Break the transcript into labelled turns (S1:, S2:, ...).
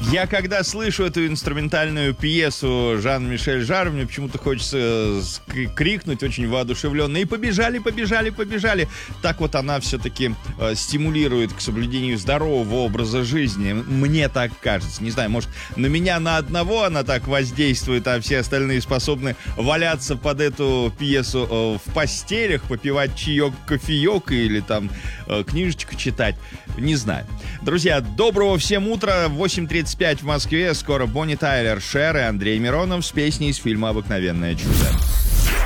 S1: Я когда слышу эту инструментальную пьесу Жан-Мишель Жарр, мне почему-то хочется крикнуть очень воодушевленно. И побежали, побежали, побежали. Так вот она все-таки стимулирует к соблюдению здорового образа жизни. Мне так кажется. Не знаю, может, на меня на одного она так воздействует, а все остальные способны валяться под эту пьесу в постелях, попивать чаек, кофеек или там книжечку читать. Не знаю. Друзья, доброго всем утра. 8:35 в Москве. Скоро Бонни Тайлер, Шер и Андрей Миронов с песней из фильма «Обыкновенное чудо».